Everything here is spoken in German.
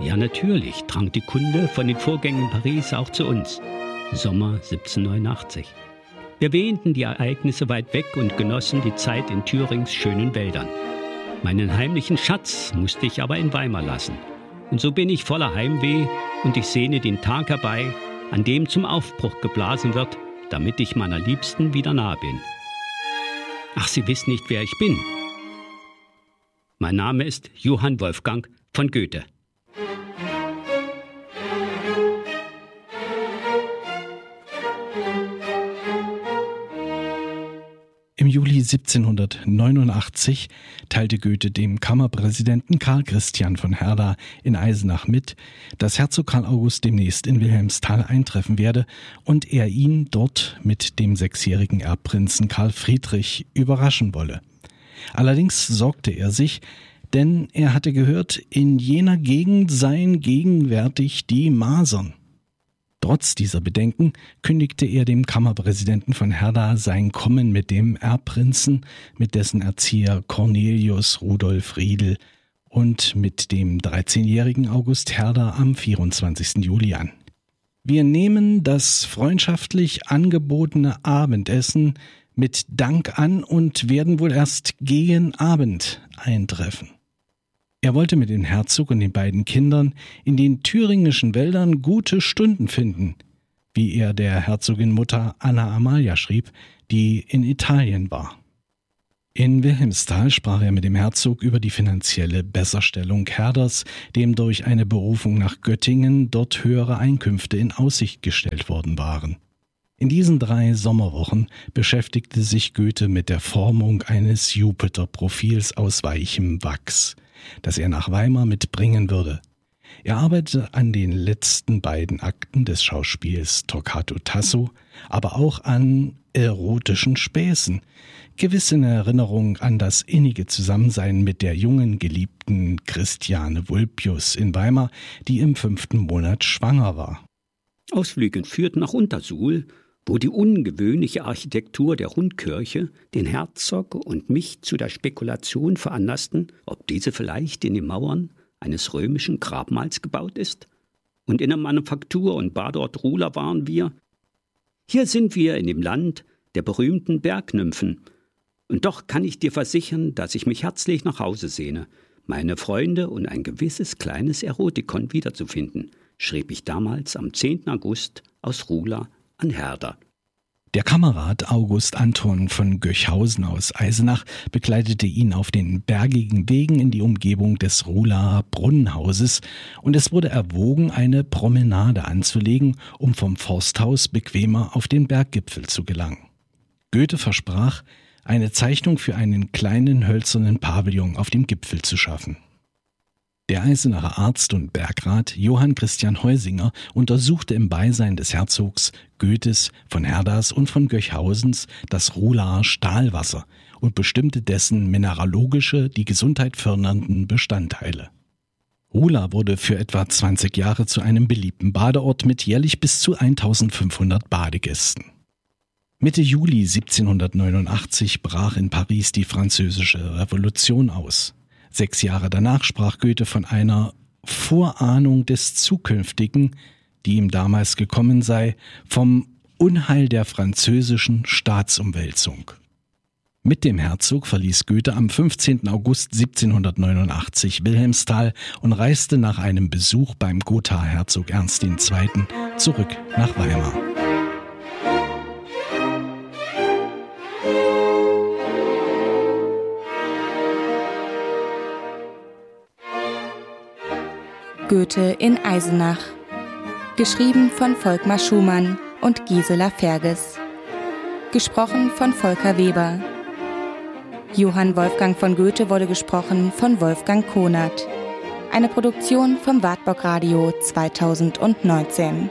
Ja, natürlich drang die Kunde von den Vorgängen in Paris auch zu uns. Sommer 1789. Wir wähnten die Ereignisse weit weg und genossen die Zeit in Thürings schönen Wäldern. Meinen heimlichen Schatz musste ich aber in Weimar lassen. Und so bin ich voller Heimweh und ich sehne den Tag herbei, an dem zum Aufbruch geblasen wird, damit ich meiner Liebsten wieder nah bin. Ach, Sie wissen nicht, wer ich bin. Mein Name ist Johann Wolfgang von Goethe. Im Juli 1789 teilte Goethe dem Kammerpräsidenten Karl Christian von Herder in Eisenach mit, dass Herzog Karl August demnächst in Wilhelmsthal eintreffen werde und er ihn dort mit dem 6-jährigen Erbprinzen Karl Friedrich überraschen wolle. Allerdings sorgte er sich, denn er hatte gehört, in jener Gegend seien gegenwärtig die Masern. Trotz dieser Bedenken kündigte er dem Kammerpräsidenten von Herder sein Kommen mit dem Erbprinzen, mit dessen Erzieher Cornelius Rudolf Riedel und mit dem 13-jährigen August Herder am 24. Juli an. Wir nehmen das freundschaftlich angebotene Abendessen mit Dank an und werden wohl erst gegen Abend eintreffen. Er wollte mit dem Herzog und den beiden Kindern in den thüringischen Wäldern gute Stunden finden, wie er der Herzogin Mutter Anna Amalia schrieb, die in Italien war. In Wilhelmsthal sprach er mit dem Herzog über die finanzielle Besserstellung Herders, dem durch eine Berufung nach Göttingen dort höhere Einkünfte in Aussicht gestellt worden waren. In diesen 3 Sommerwochen beschäftigte sich Goethe mit der Formung eines Jupiter-Profils aus weichem Wachs, das er nach Weimar mitbringen würde. Er arbeitete an den letzten beiden Akten des Schauspiels Torquato Tasso, aber auch an erotischen Späßen, gewiss in Erinnerung an das innige Zusammensein mit der jungen Geliebten Christiane Vulpius in Weimar, die im 5. Monat schwanger war. Ausflüge führten nach Untersuhl, wo die ungewöhnliche Architektur der Rundkirche den Herzog und mich zu der Spekulation veranlassten, ob diese vielleicht in den Mauern eines römischen Grabmals gebaut ist. Und in der Manufaktur und Badort Ruhler waren wir. Hier sind wir in dem Land der berühmten Bergnymphen. Und doch kann ich dir versichern, dass ich mich herzlich nach Hause sehne, meine Freunde und ein gewisses kleines Erotikon wiederzufinden, schrieb ich damals am 10. August aus Ruhler an Herder. Der Kammerrat August Anton von Göchhausen aus Eisenach begleitete ihn auf den bergigen Wegen in die Umgebung des Ruhlaer Brunnenhauses und es wurde erwogen, eine Promenade anzulegen, um vom Forsthaus bequemer auf den Berggipfel zu gelangen. Goethe versprach, eine Zeichnung für einen kleinen hölzernen Pavillon auf dem Gipfel zu schaffen. Der Eisenacher Arzt und Bergrat Johann Christian Heusinger untersuchte im Beisein des Herzogs, Goethes, von Herders und von Göchhausens das Ruhlaer Stahlwasser und bestimmte dessen mineralogische, die Gesundheit fördernden Bestandteile. Ruhla wurde für etwa 20 Jahre zu einem beliebten Badeort mit jährlich bis zu 1500 Badegästen. Mitte Juli 1789 brach in Paris die Französische Revolution aus. 6 Jahre danach sprach Goethe von einer Vorahnung des Zukünftigen, die ihm damals gekommen sei, vom Unheil der französischen Staatsumwälzung. Mit dem Herzog verließ Goethe am 15. August 1789 Wilhelmsthal und reiste nach einem Besuch beim Gothaer Herzog Ernst II. Zurück nach Weimar. Goethe in Eisenach. Geschrieben von Volkmar Schumann und Gisela Ferges. Gesprochen von Volker Weber. Johann Wolfgang von Goethe wurde gesprochen von Wolfgang Konert. Eine Produktion vom Wartburg Radio 2019.